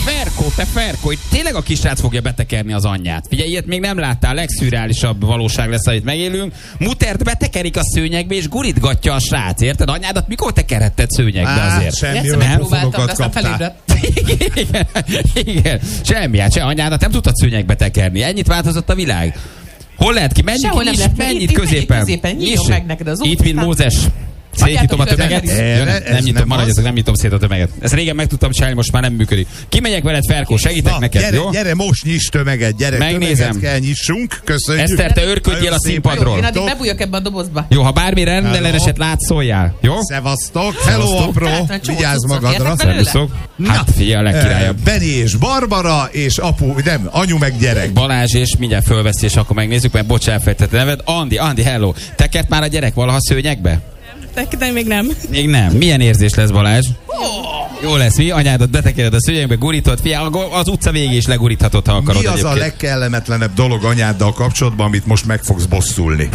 te Ferko, itt tényleg a kisrác fogja betekerni az anyját. Figyelj, ilyet még nem láttál, legszürreálisabb valóság lesz, amit megélünk. Mutert betekerik a szőnyegbe, és gurítgatja a srác, érted? Anyádat mikor tekerhetted szőnyegbe azért? Semmi olyan pofonokat kaptál. Igen, semmi, hát se anyádat nem tudtad szőnyegbe tekerni. Ennyit változott a világ. Hol lehet ki? Mennyit középen. Nyíljon meg neked az út. Itt, mint Mózes. Szétnyitom a tömeget. Nem nyitom szét a tömeget. Ezt régen meg tudtam csinálni, most már nem működik. Kimegyek veled, Ferkó, segítek neked, jó? Gyere, most nyiss tömeget, gyere. Megnézem. Tömeget kell nyissunk, köszönjük. Eszter, te örködjél a színpadról. Én addig bebújok ebbe a dobozba. Jó, ha bármi rendelleneset látsz, szóljál, jó? Szevasztok, hello apró, vigyázz magadra. Szervuszok. Hát figyelj, a legkirályabb. Benni és Barbara, és anyu meg gyerek. Balázs, és mindjárt fölveszi, és akkor megnézzük, mert bocs, elfejtettem neved. Andi, hello. Tekert már a gyerek valaha szőnyegbe? De még nem. Még nem. Milyen érzés lesz, Balázs? Jó lesz, mi? Anyádat betekered a szőnyegbe, gurítod. Figyelj, az utca végé is leguríthatod, ha akarod. Mi az egyébként a legkellemetlenebb dolog anyáddal kapcsolatban, amit most meg fogsz bosszulni?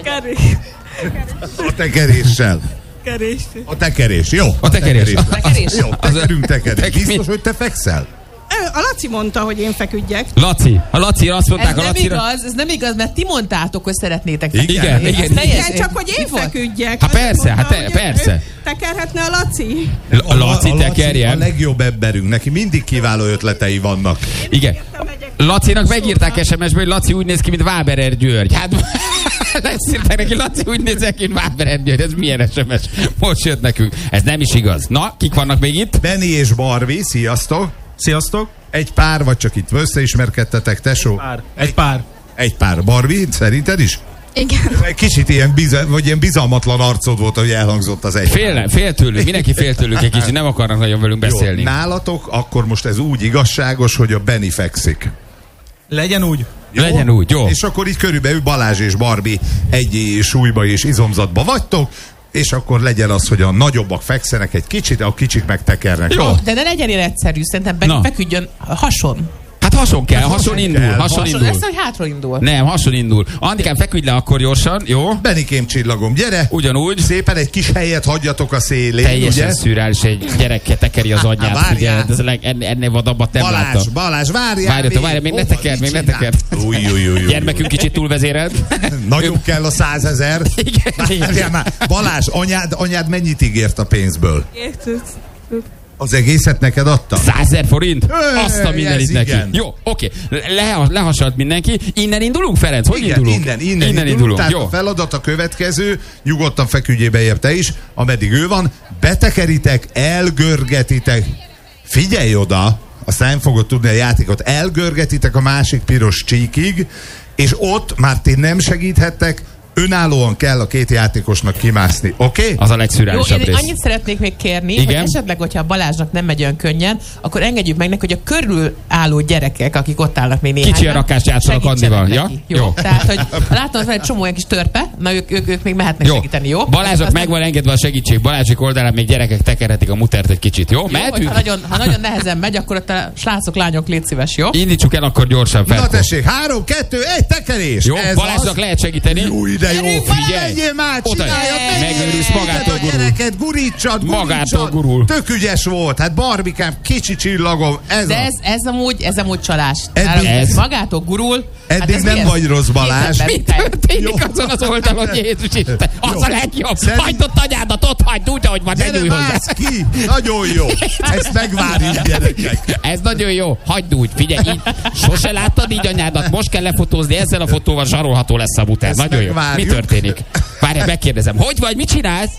A tekeréssel. A tekerés, jó. A tekerés. Jó, tekerés. Biztos, hogy te fekszel? A Laci mondta, hogy én feküdjek. Laci azt mondták a Lacira. Ez nem igaz, mert ti mondtátok, hogy szeretnétek feküdni. Igen, csak hogy én feküdjek. Hát persze. Tekerhetne a Laci? A Laci tekerjen. A legjobb emberünk, neki mindig kiváló ötletei vannak. Igen. Lacinak megírták SMS-be, hogy Laci úgy néz ki, mint Váberer György. Hát megszírták neki, Laci úgy néz ki, mint Váberer György. Ez milyen SMS? Most jött nekünk. Ez nem is igaz. Na, kik vannak még itt? Benni és Barbie, sziasztok. Sziasztok. Egy pár, vagy csak itt összeismerkedtetek, tesó? Egy pár. Barbie, szerinted is? Igen. Kicsit ilyen bizalmatlan arcod volt, hogy elhangzott az egy. Fél tőlük, mindenki fél tőlük egy kicsit, nem akarnak nagyon velünk beszélni. Jó, nálatok akkor most ez úgy igazságos, hogy a Benni fekszik. Legyen úgy. Jó? Legyen úgy, jó. És akkor így körülbelül Balázs és Barbie egy súlyba és izomzatba vagytok, és akkor legyen az, hogy a nagyobbak fekszenek egy kicsit, a kicsik megtekernek. Jó, de ne legyen ilyen egyszerű, szerintem feküdjön hason. Hát hason kell, hason indul. Lesz, hogy hátra indul. Nem, hason indul. Andikám, feküdj le akkor gyorsan, jó? Benikém csillagom, gyere! Ugyanúgy. Szépen egy kis helyet hagyjatok a szélén, teljesen ugye? Szürreális, egy gyerek tekeri az anyját. Ugye, ennél vadabbat nem láttam. Balázs, várjál! Még ne tekerd. Gyermekünk kicsit túlvezérelt. Nagyon kell a 100 000. Várjál már. Balázs, anyád mennyit ígért a pénzből? Az egészet neked adta? 100 000 forint? Azt a mindenit neki. Jó, oké. Lehasalt mindenki. Innen indulunk, Ferenc? Hogy indulunk? Innen indulunk. Tehát jó. A feladat a következő, nyugodtan feküdjél bejebb te is, ameddig ő van, betekeritek, elgörgetitek. Figyelj oda, aztán nem fogod tudni a játékot. Elgörgetitek a másik piros csíkig, és ott már ti nem segíthettek, önállóan kell a két játékosnak kimászni, oké? Okay? Az a legszürreálisabb rész. Annyit szeretnék még kérni, hogy esetleg, hogyha Balázsnak nem megy olyan könnyen, akkor engedjük meg neki, hogy a körül álló gyerekek, akik ott állnak még néhányan, kicsi a rakást játszanak Andival. Ja? Jó. Tehát, hogy látom, hogy egy csomó olyan kis törpe, na ők még mehetnek segíteni, jó? Balázsnak meg van engedve a segítség. Balázsik oldalán még gyerekek tekerhetik a mutert egy kicsit, jó? Mehetünk? Ha nagyon nehezen megy, akkor ott a srácok, lányok, légy szíves, jó? Indítsuk el akkor gyorsan fel. Na tessék, 3, 2, 1, tekerés! Jó, Balázsnak lehet segíteni. De jó, figyelj! Már megőrülsz, magától gurul. Gyereket, gurítsad, magától gurul. Tök ügyes volt, hát Barbikám, kicsi csillagom. Ez amúgy csalás. Ez magától gurul. Eddig hát nem vagy rossz, Balázs. Mi történik azon az oldalon, Jézus Isten? Az a legjobb. Hagyd ott anyádat, ott hagyd úgy, ahogy van, ne nyújj hozzá. Ki, nagyon jó. Ezt megvárjuk, gyerekek. Ez nagyon jó. Hagyd úgy, figyelj, így. Sose láttad így anyádat, most kell lefotózni, ezzel a fotóval zsarolható lesz a muter. Nagyon jó. Mi történik? Várjál, megkérdezem. Hogy vagy, mit csinálsz?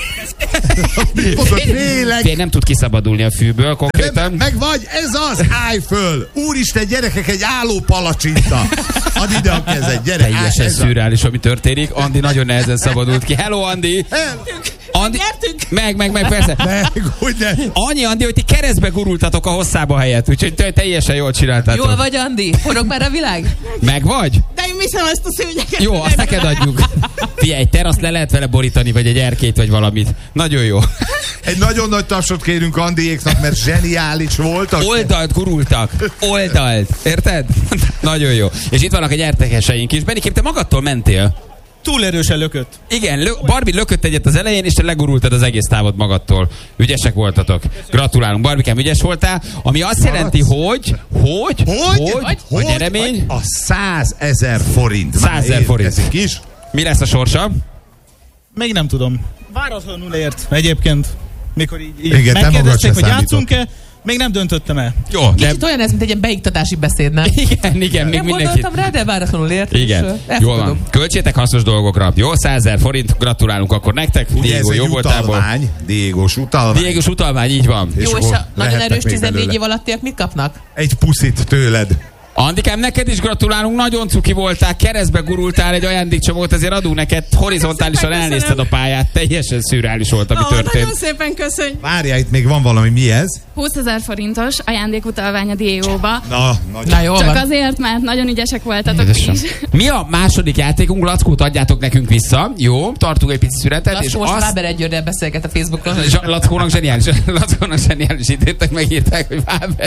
Félek. Nem tud kiszabadulni a fűből konkrétan. Meg vagy, ez az, állj föl. Úristen, gyerekek, egy álló palacsinta. Add ide a kezed, gyere. Teljesen szürreális, ami történik. Andi nagyon nehezen szabadult ki. Hello, Andi. Andi. Meg, persze. Annyi, Andi, hogy ti keresztbe gurultatok a hosszába helyett, úgyhogy teljesen jól csináltátok. Jól vagy, Andi? Forog már a világ? Meg vagy? De én viszem ezt a szőnyeket. Jó, azt neked adjuk. Figyelj, egy teraszt le lehet vele borítani, vagy egy erkélyt, vagy valamit. Nagyon jó. Egy nagyon nagy tapsot kérünk Andiéknak, mert zseniális voltak. Oldalt gurultak. Oldalt. Érted? Nagyon jó. És itt vannak a nyertekeseink is. Benikém, te magadtól mentél. Túl erősen lökött. Igen, Barbie lökött egyet az elején, és te legurultad az egész távot magadtól. Ügyesek voltatok. Gratulálunk, Barbikám, ügyes voltál. Ami azt jelenti, hogy a nyeremény... A 100 000 forint. 100 000 forint. Is. Mi lesz a sorsa? Még nem tudom. Váratlanul ért egyébként. Mikor így megkérdezték, hogy játszunk-e, még nem döntöttem el. Jó, kicsit olyan ez, mint egy ilyen beiktatási beszéd, nem? Igen, még nem mindenki. gondoltam rá, de váratlanul ért. Igen, jól van. Költsétek hasznos dolgokra. Jó, 100 000 forint, gratulálunk akkor nektek. Ugye Diego jó voltából. Diégós utalvány. Diégós utalvány, így van. Jó, és a nagyon erős 14 év alattiak mit kapnak? Egy puszit tőled. Andikám, neked is gratulálunk, nagyon cuki voltál, keresztbe gurultál, egy ajándékcsomagot azért adunk neked, horizontálisan elnézted a pályát, teljesen szürreális volt, ami történt. Nagyon szépen köszönjük. Várjál, itt még van valami, mi ez? 20 000 forintos ajándékutalvány a Diegóba. Na jó Csak van. azért, mert nagyon ügyesek voltatok is. Mi a második játékunk? Lackót adjátok nekünk vissza. Jó, tartunk egy pici szünetet. Lackó és most azt... Váber Egyőrrel beszélget a Facebookon. Lackónak zseniális ítéltek, megírták, hogy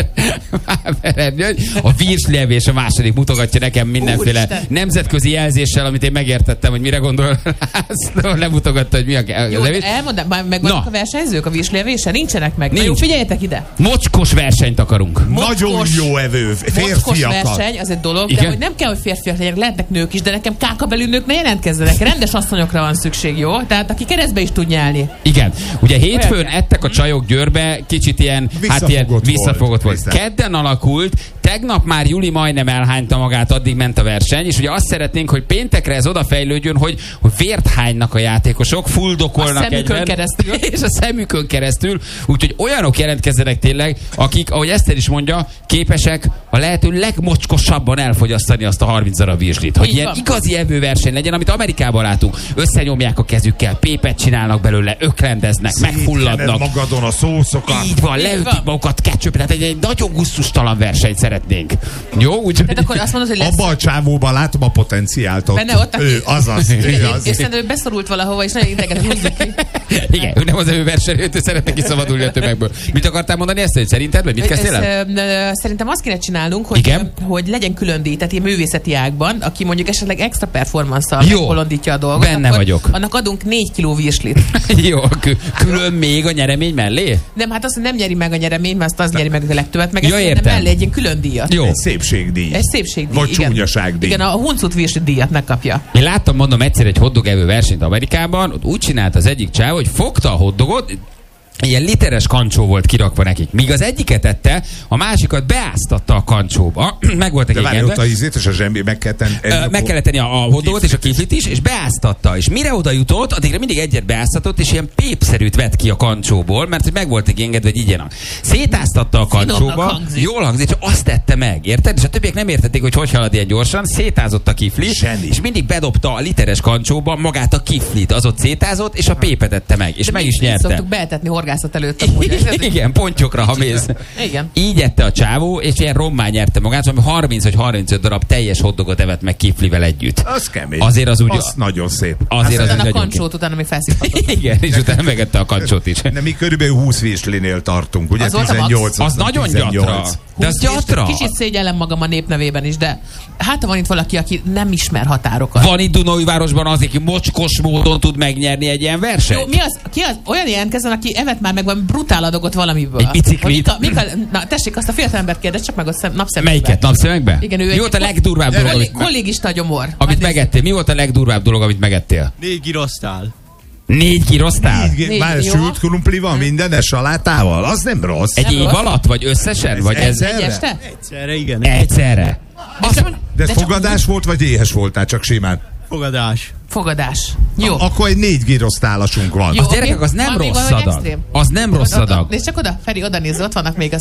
Váber Egyőr. A virslevés a második mutogatja nekem mindenféle Úristen. nemzetközi jelzéssel, amit én megértettem, hogy mire gondol. Lemutogatta, hogy mi a Jó, levés. elmondom, megvannak a versenyzők a virslevésre? Nincsenek meg. Nincs. Jó, figyeljetek ide. Mocskos versenyt akarunk. Nagyon jó evő. Mocskos Férfiakat. verseny, az egy dolog, Igen? de hogy nem kell, hogy férfiak legyenek, lehetnek nők is, de nekem kákabelű nők ne jelentkezzenek. Rendes asszonyokra van szükség, jó? Tehát aki keresztbe is tud nyelni. Igen. Ugye hétfőn ettek a csajok Győrbe, kicsit ilyen visszafogott volt. Kedden alakult, tegnap már Juli majdnem elhányta magát, addig ment a verseny, és ugye azt szeretnénk, hogy péntekre ez odafejlődjön, hogy vért hánynak a játékosok, fuldokolnak egyben. Keresztül. És a szemükön keresztül. Úgyhogy olyanok jelentkezzenek tényleg, akik, ahogy Eszter is mondja, képesek a lehető legmocskosabban elfogyasztani azt a 30 darab virslit. Hogy ilyen igazi evőverseny legyen, amit Amerikában látunk. Összenyomják a kezükkel, pépet csinálnak belőle, ökrendeznek, megfulladnak. Magadon a szószokat. Így van, leütik magukat ketchup, tehát egy nagyon gusztustalan versenyt szeretnénk. Jó, úgy. Tehát akkor azt mondod, hogy lesz... Abba a csávóban látom a potenciált ott. Benne ott, ő, azaz. És szerintem ő beszorult valahova, és nagyon ideget húzzuk ki. Igen, ő nem az evőversenyről, ő szeretne kiszabadulni a tömegből. Mit akartál mondani ezt, hogy szerinted? Vagy mit kezdtél el? Szerintem azt kéne csinálnunk, hogy legyen külön díj, tehát ilyen művészeti ágban, aki mondjuk esetleg extra performance-szal megbolondítja a dolgot. Benne vagyok. Annak adunk 4 kiló virslit. Jó, külön még a nyeremény mellé? Nem, hát azt nem nyeri meg a nyeremény, mert az nyeri meg a legtöbbet, meg értem. mellé egy ilyen külön díjat. Jó. Egy szépségdíj. Egy szépségdíj. Vagy igen. csúnyaságdíj. Igen, a huncut virslit díjat megkapja. Én láttam, mondom, egyszer egy hotdog evő versenyt Amerikában, ott úgy csinált az egyik csáv, hogy fogta a hotdogot, ilyen literes kancsó volt kirakva nekik. Míg az egyiket ette, a beáztatta a kancsóba. Meg volt egy de várj, ott a ízét és a zsembi meg kell tenni. Meg kellett tenni a hotdogot és a kiflit is, és beáztatta. És mire oda jutott, addigra mindig egyet beáztatott, és ilyen pépszerűt vett ki a kancsóból, mert hogy meg volt egy engedve, hogy igyenak. Szétáztatta a kancsóba, jól hangzik, és azt tette meg, érted? És a többiek nem értették, hogy halad ilyen gyorsan, szétázott a kifli, és mindig bedobta a literes kancsóba magát a kiflit, az ott szétázott, és a pépet ette meg, és meg is nyerte. Szoktuk beetetni horgászat előtt. Igen, pontyokra, ha mész. Igen. Így ette a csávó, és ilyen rommá nyerte magát, ami 30 vagy 35 darab teljes hotdogot evett meg kiflivel együtt. Az kemény. Azért az úgy... Az nagyon szép. Azért az a kancsót utána még felszívhatott. Igen, és utána megette a kancsót is. De mi körülbelül 20 virslinél tartunk, ugye? Az 18. Az nagyon 18. gyatra. De az gyatra. Kicsit szégyellem magam a népnevében is, de hát van itt valaki, aki nem ismer határokat. Van itt Dunaújvárosban az, aki mocskos módon tud megnyerni egy ilyen versenyt? Jó, ki az? Olyan jelentkezzen, aki evett már meg van brutál adagot valamiből. Egy biciklit? Na tessék, azt a fiatalembert kérdez, csak meg a napszemekbe. Melyiket? Napszemekbe? Igen, ő mi volt a legdurvább dolog, kollégista gyomor. amit megettél? Mi volt a legdurvább dolog, amit megettél? 4 girosztál. 4 girosztál? Már sült krumpli van mindenes salátával? Az nem rossz. Egy év alatt? Vagy összesen? Vagy ez... Egy este? Egyszerre, igen. Egyszerre. De fogadás volt, vagy éhes voltál csak simán? Fogadás. Jó. Akkor egy 4 girosztálasunk van. Az gyerekek, az nem rossz adag. Az nem rossz adag. Nézd csak oda, Feri, oda nézz, ott vannak még a